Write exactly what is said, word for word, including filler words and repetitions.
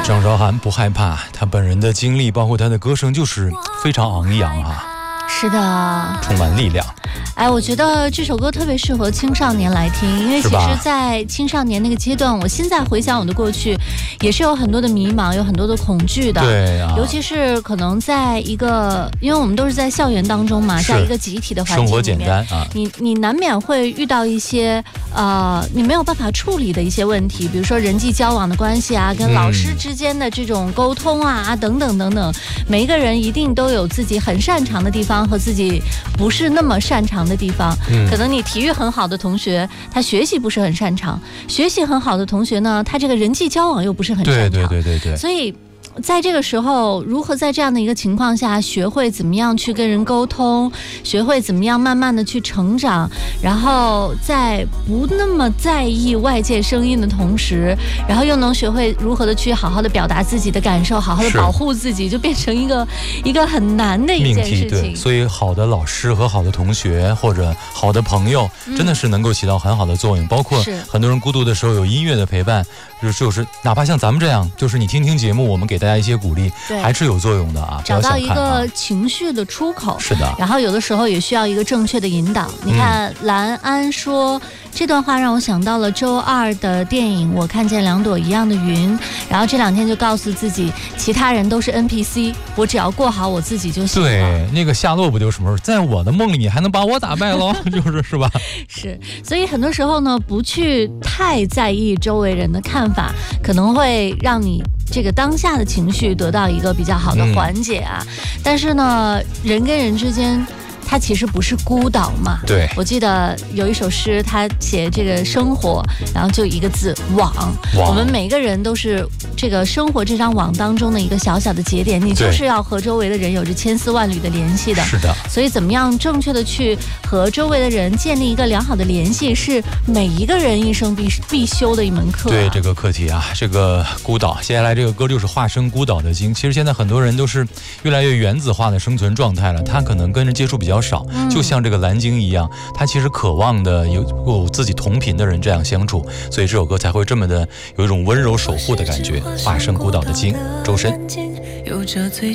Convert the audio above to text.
张韶涵不害怕，她本人的经历包括她的歌声就是非常昂扬啊， 是的， 充满力量。 哎，我觉得这首歌特别适合青少年来听，因为其实在青少年那个阶段，我现在回想我的过去，也是有很多的迷茫，有很多的恐惧的。 对啊， 尤其是可能在一个，因为我们都是在校园当中嘛，在一个集体的环境里面， 生活简单啊， 你你难免会遇到一些呃你没有办法处理的一些问题，比如说人际交往的关系啊，跟老师之间的这种沟通啊、嗯、等等等等。每一个人一定都有自己很擅长的地方和自己不是那么擅长的地方。嗯、可能你体育很好的同学，他学习不是很擅长；学习很好的同学呢，他这个人际交往又不是很擅长。 对对对对对。 所以在这个时候，如何在这样的一个情况下学会怎么样去跟人沟通，学会怎么样慢慢的去成长，然后在不那么在意外界声音的同时，然后又能学会如何的去好好的表达自己的感受，好好的保护自己，就变成一个一个很难的一件事情。 对，所以好的老师和好的同学或者好的朋友，真的是能够起到很好的作用。嗯、包括很多人孤独的时候有音乐的陪伴，就是哪怕像咱们这样，就是你听听节目，我们给大家一些鼓励，还是有作用的啊！ 找到一个情绪的出口， 是的。 然后有的时候也需要一个正确的引导。你看，蓝安说这段话让我想到了周二的电影《我看见两朵一样的云》，然后这两天就告诉自己，其他人都是 N P C， 我只要过好我自己就行了。 对，那个夏洛不就什么时候在我的梦里，你还能把我打败喽？就是是吧？ 是，所以很多时候呢，不去太在意周围人的看法，可能会让你这个当下的情绪得到一个比较好的缓解啊。嗯、但是呢，人跟人之间，它其实不是孤岛嘛。 对， 我记得有一首诗，他写这个生活，然后就一个字网。我们每个人都是这个生活这张网当中的一个小小的节点，你就是要和周围的人有着千丝万缕的联系的。 是的。所以怎么样正确的去和周围的人建立一个良好的联系，是每一个人一生必必修的一门课、啊。 对这个课题啊，这个孤岛，接下来这个歌就是化身孤岛的鲸。其实现在很多人都是越来越原子化的生存状态了，他可能跟人接触比较少。嗯、就像这个蓝鲸一样，他其实渴望的有有自己同频的人这样相处，所以这首歌才会这么的有一种温柔守护的感觉。化身孤岛的鲸，周深。 有着最